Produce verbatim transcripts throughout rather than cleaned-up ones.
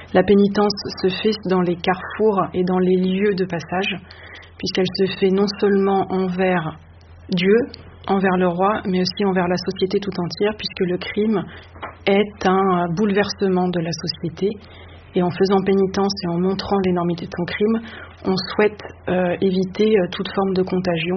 La pénitence se fait dans les carrefours et dans les lieux de passage, puisqu'elle se fait non seulement envers Dieu, envers le roi, mais aussi envers la société tout entière, puisque le crime est un bouleversement de la société. Et en faisant pénitence et en montrant l'énormité de son crime, on souhaite euh, éviter euh, toute forme de contagion,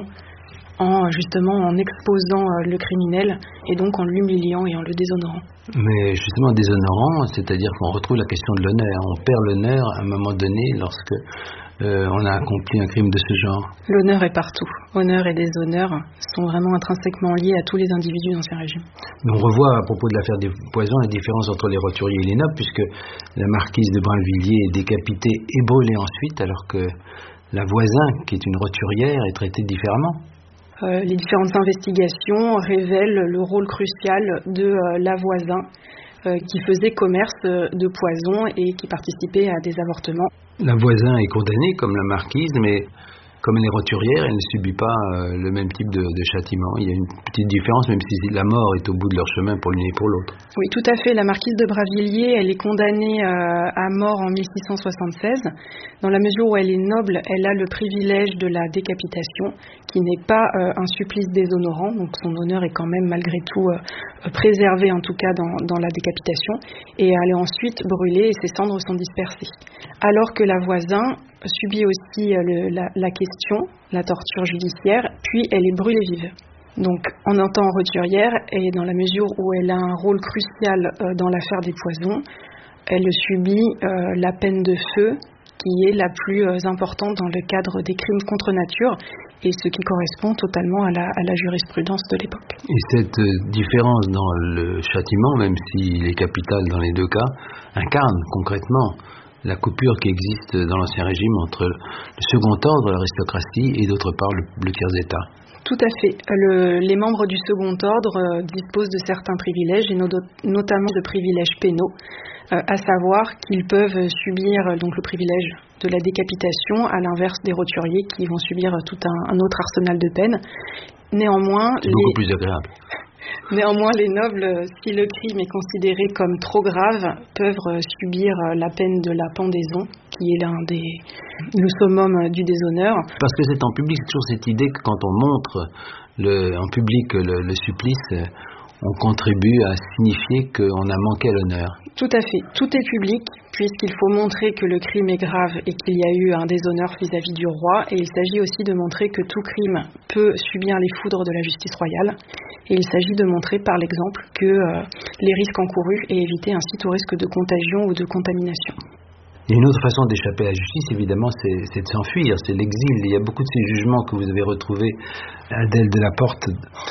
en justement en exposant euh, le criminel et donc en l'humiliant et en le déshonorant. Mais justement déshonorant, c'est-à-dire qu'on retrouve la question de l'honneur. On perd l'honneur à un moment donné lorsque euh, on a accompli un crime de ce genre. L'honneur est partout. Honneur et déshonneur sont vraiment intrinsèquement liés à tous les individus d'Ancien Régime. Mais on revoit à propos de l'affaire des poisons la différence entre les roturiers et les nobles, puisque la marquise de Brinvilliers est décapitée et brûlée ensuite, alors que la voisin, qui est une roturière, est traitée différemment. Euh, les différentes investigations révèlent le rôle crucial de euh, la voisin euh, qui faisait commerce euh, de poison et qui participait à des avortements. La voisin est condamnée comme la marquise, mais comme elle est roturière, elle ne subit pas euh, le même type de, de châtiment. Il y a une petite différence, même si la mort est au bout de leur chemin pour l'une et pour l'autre. Oui, tout à fait. La marquise de Brinvilliers, elle est condamnée euh, à mort en mille six cent soixante-seize. Dans la mesure où elle est noble, elle a le privilège de la décapitation, qui n'est pas euh, un supplice déshonorant. Donc son honneur est quand même malgré tout euh, préservé, en tout cas dans, dans la décapitation. Et elle est ensuite brûlée et ses cendres sont dispersées. Alors que la voisin subit aussi euh, le, la, la question, la torture judiciaire, puis elle est brûlée vive. Donc en un temps roturière, et dans la mesure où elle a un rôle crucial euh, dans l'affaire des poisons, elle subit euh, la peine de feu, qui est la plus euh, importante dans le cadre des crimes contre nature, et ce qui correspond totalement à la, à la jurisprudence de l'époque. Et cette euh, différence dans le châtiment, même s'il est capital dans les deux cas, incarne concrètement la coupure qui existe dans l'Ancien Régime entre le second ordre, l'aristocratie, et d'autre part le, le tiers-état. Tout à fait. Le, les membres du second ordre euh, disposent de certains privilèges, et no, notamment de privilèges pénaux, euh, à savoir qu'ils peuvent subir euh, donc le privilège de la décapitation, à l'inverse des roturiers qui vont subir tout un, un autre arsenal de peines. Néanmoins, c'est beaucoup les... plus agréable. Néanmoins, les nobles, si le crime est considéré comme trop grave, peuvent subir la peine de la pendaison, qui est l'un des le summum du déshonneur. Parce que c'est en public, c'est toujours cette idée que quand on montre le, en public le, le supplice, on contribue à signifier qu'on a manqué à l'honneur. Tout à fait. Tout est public, puisqu'il faut montrer que le crime est grave et qu'il y a eu un déshonneur vis-à-vis du roi. Et il s'agit aussi de montrer que tout crime peut subir les foudres de la justice royale. Et il s'agit de montrer par l'exemple que euh, les risques encourus et éviter ainsi tout risque de contagion ou de contamination. Et une autre façon d'échapper à la justice, évidemment, c'est, c'est de s'enfuir, c'est l'exil. Il y a beaucoup de ces jugements que vous avez retrouvés à Adèle de la Porte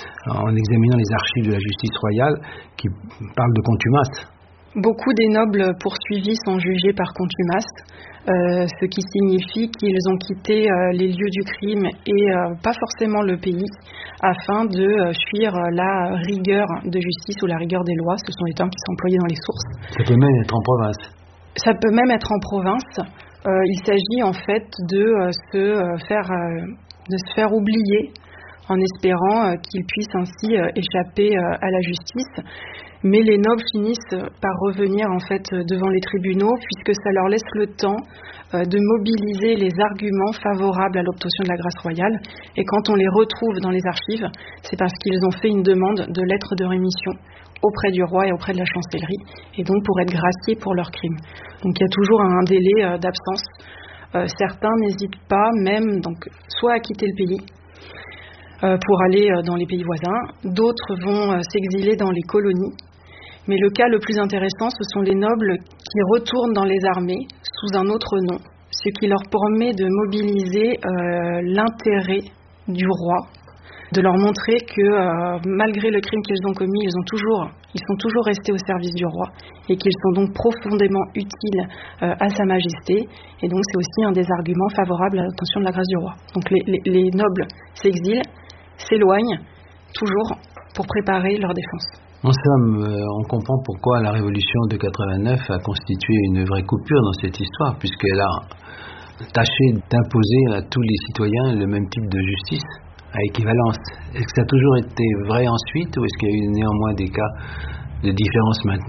en examinant les archives de la justice royale qui parlent de contumace. Beaucoup des nobles poursuivis sont jugés par contumace, euh, ce qui signifie qu'ils ont quitté euh, les lieux du crime et euh, pas forcément le pays, afin de euh, fuir la rigueur de justice ou la rigueur des lois. Ce sont les termes qui sont employés dans les sources. Ça peut même être en province. Ça peut même être en province. Euh, il s'agit en fait de euh, se euh, faire euh, de se faire oublier en espérant euh, qu'ils puissent ainsi euh, échapper euh, à la justice. Mais les nobles finissent par revenir en fait devant les tribunaux, puisque ça leur laisse le temps euh, de mobiliser les arguments favorables à l'obtention de la grâce royale. Et quand on les retrouve dans les archives, c'est parce qu'ils ont fait une demande de lettre de rémission auprès du roi et auprès de la chancellerie, et donc pour être graciés pour leurs crimes. Donc il y a toujours un délai euh, d'absence. Euh, certains n'hésitent pas même donc soit à quitter le pays euh, pour aller euh, dans les pays voisins, d'autres vont euh, s'exiler dans les colonies. Mais le cas le plus intéressant, ce sont les nobles qui retournent dans les armées sous un autre nom, ce qui leur permet de mobiliser euh, l'intérêt du roi, de leur montrer que euh, malgré le crime qu'ils ont commis, ils, ont toujours, ils sont toujours restés au service du roi et qu'ils sont donc profondément utiles euh, à Sa Majesté. Et donc c'est aussi un des arguments favorables à l'obtention de la grâce du roi. Donc les, les, les nobles s'exilent, s'éloignent, toujours pour préparer leur défense. En somme, euh, on comprend pourquoi la Révolution de quatre-vingt-neuf a constitué une vraie coupure dans cette histoire, puisqu'elle a tâché d'imposer à tous les citoyens le même type de justice à équivalence. Est-ce que ça a toujours été vrai ensuite, ou est-ce qu'il y a eu néanmoins des cas de différence maintenue ?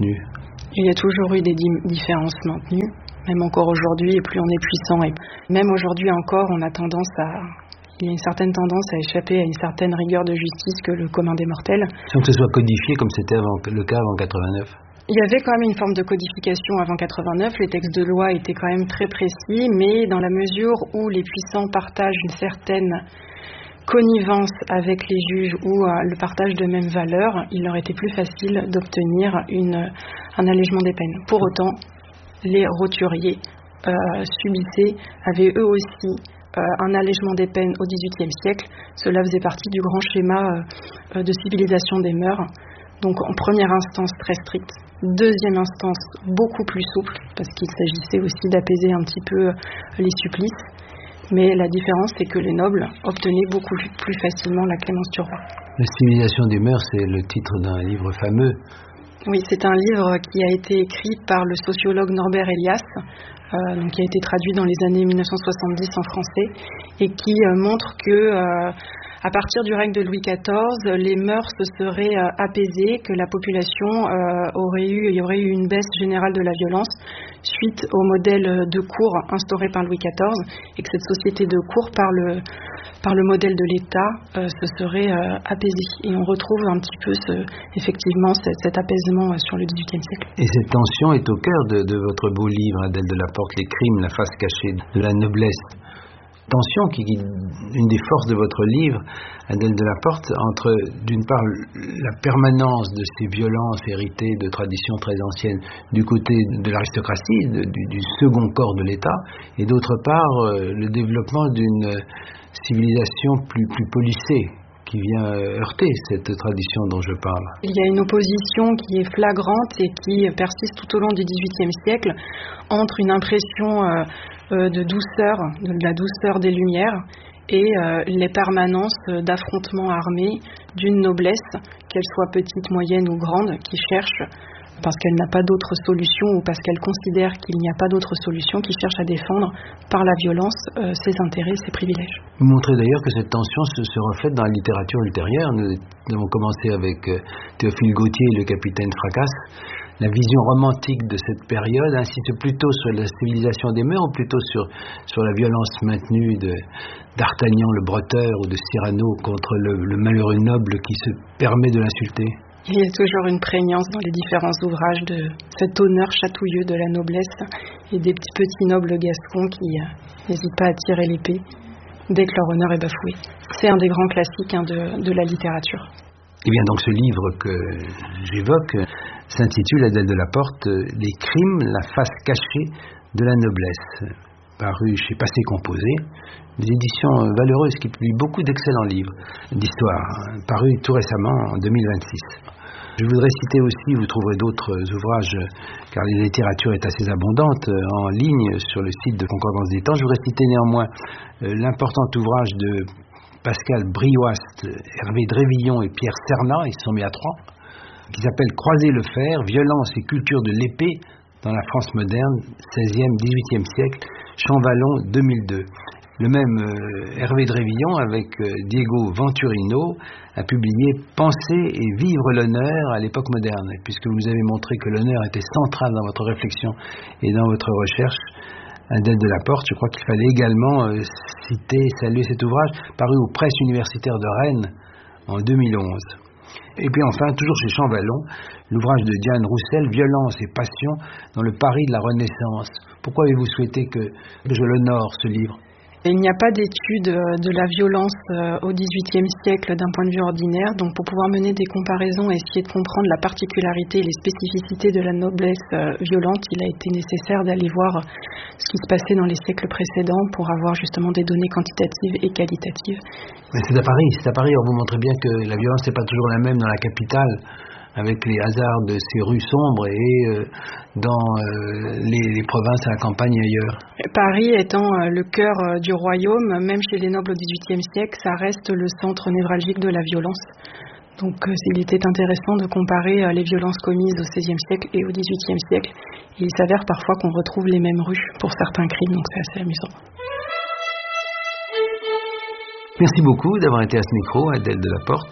Il y a toujours eu des di- différences maintenues, même encore aujourd'hui, et plus on est puissant. Et même aujourd'hui encore, on a tendance à... Il y a une certaine tendance à échapper à une certaine rigueur de justice que le commun des mortels. Sans que ce soit codifié comme c'était avant, le cas avant quatre-vingt-neuf. Il y avait quand même une forme de codification avant quatre-vingt-neuf, les textes de loi étaient quand même très précis, mais dans la mesure où les puissants partagent une certaine connivence avec les juges ou euh, le partage de mêmes valeurs, il leur était plus facile d'obtenir une, un allègement des peines. Pour autant, les roturiers euh, subissaient, avaient eux aussi euh, un allègement des peines au dix-huitième siècle. Cela faisait partie du grand schéma euh, de civilisation des mœurs. Donc en première instance très stricte, deuxième instance beaucoup plus souple, parce qu'il s'agissait aussi d'apaiser un petit peu les supplices. Mais la différence, c'est que les nobles obtenaient beaucoup plus facilement la clémence du roi. La civilisation des mœurs, c'est le titre d'un livre fameux. Oui, c'est un livre qui a été écrit par le sociologue Norbert Elias, euh, donc qui a été traduit dans les années mille neuf cent soixante-dix en français, et qui euh, montre que... Euh, À partir du règne de Louis quatorze, les mœurs se seraient euh, apaisées, que la population euh, aurait eu, il y aurait eu une baisse générale de la violence suite au modèle de cour instauré par Louis quatorze, et que cette société de cour, par le, par le modèle de l'État, euh, se serait euh, apaisée. Et on retrouve un petit peu ce, effectivement cet, cet apaisement euh, sur le dix-huitième siècle. Et cette tension est au cœur de, de votre beau livre, Adèle de la Porte, Les crimes, la face cachée de la noblesse. Tension qui est une des forces de votre livre, Adèle de la Porte, entre d'une part la permanence de ces violences héritées de traditions très anciennes du côté de l'aristocratie, de, du, du second corps de l'État, et d'autre part euh, le développement d'une civilisation plus, plus policée, qui vient heurter cette tradition dont je parle. Il y a une opposition qui est flagrante et qui persiste tout au long du dix-huitième siècle entre une impression euh, euh, de douceur, de la douceur des Lumières, et euh, les permanences d'affrontements armés d'une noblesse, qu'elle soit petite, moyenne ou grande, qui cherche, parce qu'elle n'a pas d'autre solution ou parce qu'elle considère qu'il n'y a pas d'autre solution, qui cherche à défendre par la violence euh, ses intérêts, ses privilèges. Vous montrez d'ailleurs que cette tension se, se reflète dans la littérature ultérieure. Nous, nous avons commencé avec euh, Théophile Gautier et le capitaine Fracasse. La vision romantique de cette période insiste plutôt sur la civilisation des mœurs ou plutôt sur, sur la violence maintenue de d'Artagnan le Breteur ou de Cyrano contre le, le malheureux noble qui se permet de l'insulter. Il y a toujours une prégnance dans les différents ouvrages de cet honneur chatouilleux de la noblesse et des petits, petits nobles gascons qui euh, n'hésitent pas à tirer l'épée dès que leur honneur est bafoué. C'est un des grands classiques hein, de, de la littérature. Et bien donc ce livre que j'évoque s'intitule, Adèle de la Porte, Les crimes, la face cachée de la noblesse, paru chez Passé Composé, des éditions valeureuses qui publient beaucoup d'excellents livres d'histoire, paru tout récemment en deux mille vingt-six. Je voudrais citer aussi, vous trouverez d'autres ouvrages, car la littérature est assez abondante en ligne sur le site de Concordance des Temps. Je voudrais citer néanmoins l'important ouvrage de Pascal Brioist, Hervé Drévillon et Pierre Cernat, ils se sont mis à trois, qui s'appelle Croiser le fer, violence et culture de l'épée dans la France moderne, seizième dix-huitième siècle, Champvallon deux mille deux. Le même euh, Hervé Drévillon, avec euh, Diego Venturino, a publié Penser et vivre l'honneur à l'époque moderne. Et puisque vous avez montré que l'honneur était central dans votre réflexion et dans votre recherche, Adèle de la Porte, je crois qu'il fallait également euh, citer, saluer cet ouvrage, paru aux presses universitaires de Rennes en deux mille onze. Et puis enfin, toujours chez Champvallon, l'ouvrage de Diane Roussel, Violence et passion dans le Paris de la Renaissance. Pourquoi avez-vous souhaité que je l'honore, ce livre ? Il n'y a pas d'étude de la violence au dix-huitième siècle d'un point de vue ordinaire, donc pour pouvoir mener des comparaisons et essayer de comprendre la particularité et les spécificités de la noblesse violente, il a été nécessaire d'aller voir ce qui se passait dans les siècles précédents pour avoir justement des données quantitatives et qualitatives. Mais c'est à Paris, c'est à Paris, on vous montre bien que la violence n'est pas toujours la même dans la capitale, avec les hasards de ces rues sombres et euh, dans euh, les, les provinces, à la campagne et ailleurs. Paris étant euh, le cœur euh, du royaume, même chez les nobles au dix-huitième siècle, ça reste le centre névralgique de la violence. Donc euh, il était intéressant de comparer euh, les violences commises au seizième siècle et au dix-huitième siècle. Et il s'avère parfois qu'on retrouve les mêmes rues pour certains crimes, donc c'est assez amusant. Merci beaucoup d'avoir été à ce micro, Adèle de la Porte.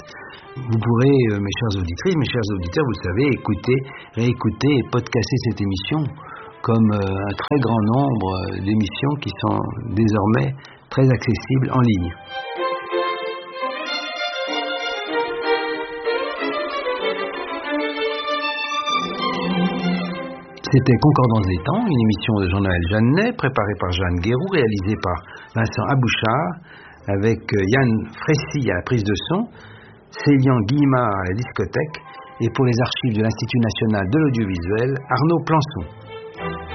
Vous pourrez, euh, mes chères auditrices, mes chers auditeurs, vous le savez, écouter, réécouter et podcaster cette émission comme euh, un très grand nombre d'émissions qui sont désormais très accessibles en ligne. C'était Concordance des temps, une émission de Jean-Noël Jeannet, préparée par Jeanne Guéroux, réalisée par Vincent Abouchard, avec Yann Frécy à la prise de son, Célian Guillemard à la discothèque, et pour les archives de l'Institut national de l'audiovisuel, Arnaud Plançon.